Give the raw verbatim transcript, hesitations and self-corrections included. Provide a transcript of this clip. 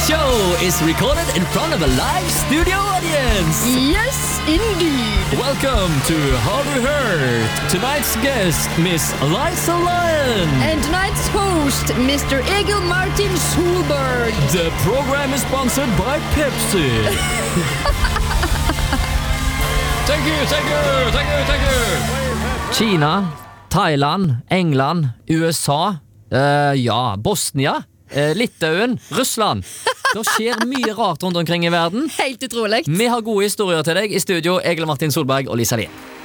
show is recorded in front of a live studio audience. Yes, indeed. Welcome to Hard Hurt. Tonight's guest, Miss Liza Lyon. And tonight's host, Mister Egil Martin Solberg. The program is sponsored by Pepsi. Thank you, thank you, thank you, thank you. Kina, Thailand, England, U S A, uh, ja, Bosnia, uh, Litauen, Russland. Det skjer mye rart rundt omkring i verden. Helt utrolig. Vi har gode historier til deg i studio, Egil Martin Solberg og Lisa Lien.